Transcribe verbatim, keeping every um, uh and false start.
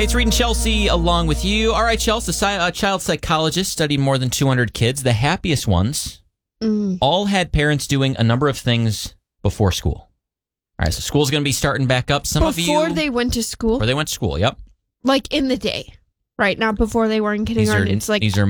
It's Reed and Chelsea along with you. All right, Chelsea, a child psychologist studied more than two hundred kids. The happiest ones mm. all had parents doing a number of things before school. All right, so school's going to be starting back up. Some before of you... Before they went to school? Before they went to school, yep. Like in the day, right? Not before they were in kindergarten. These are, it's like these are